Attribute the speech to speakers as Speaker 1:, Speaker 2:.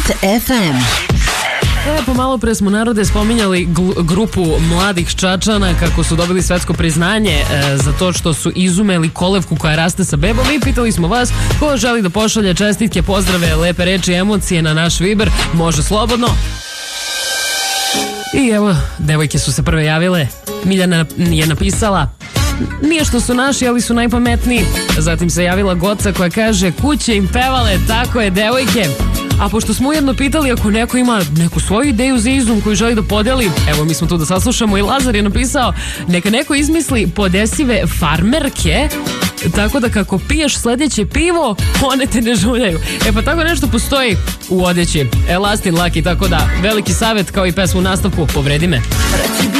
Speaker 1: Hit FM.
Speaker 2: Pa malo pre smo, narode, spominjali grupu mladih Čačana kako su dobili svetsko priznanje za to što su izumeli kolevku koja raste sa bebom i pitali smo vas ko želi da pošalje čestitke, pozdrave, lepe reči, emocije na naš Viber, može slobodno. I evo, devojke su se prve javile. Miljana je napisala: nije što su naši, ali su najpametniji. Zatim se javila Goca koja kaže: kuće im pevale, tako je, devojke. A pošto smo ujedno pitali ako neko ima neku svoju ideju za izum koju želi da podeli, evo mi smo tu da saslušamo, i Lazar je napisao: neka neko izmisli podesive farmerke, tako da kako piješ sledeće pivo, one te ne žuljaju. Pa tako nešto postoji u odeći Elastin Laki, tako da veliki savjet kao i pesmu u nastavku: povredi me.